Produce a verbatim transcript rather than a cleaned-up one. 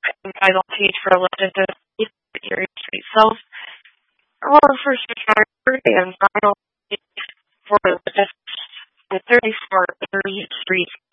title page for elected officials at Erie Street South, or first responder and final page for the thirty-four Erie Street